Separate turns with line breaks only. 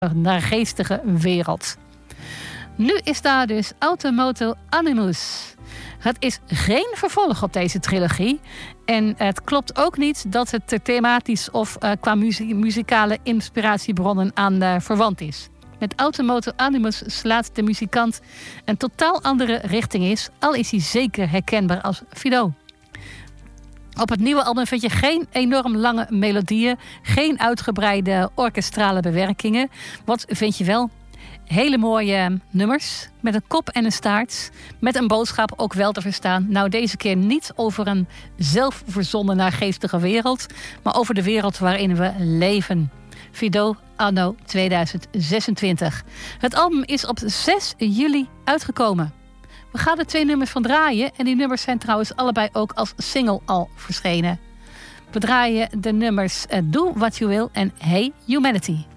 naargeestige wereld. Nu is daar dus Automoto Animus. Het is geen vervolg op deze trilogie. En het klopt ook niet dat het thematisch of qua muzikale inspiratiebronnen aan verwant is. Met Automoto Animus slaat de muzikant een totaal andere richting is, al is hij zeker herkenbaar als Fido. Op het nieuwe album vind je geen enorm lange melodieën, geen uitgebreide orkestrale bewerkingen. Wat vind je wel? Hele mooie nummers met een kop en een staart, met een boodschap ook wel te verstaan. Nou, deze keer niet over een zelfverzonnen naargeestige wereld, maar over de wereld waarin we leven. Fido anno 2026. Het album is op 6 juli uitgekomen. We gaan er 2 nummers van draaien en die nummers zijn trouwens allebei ook als single al verschenen. We draaien de nummers Do What You Will en Hey Humanity.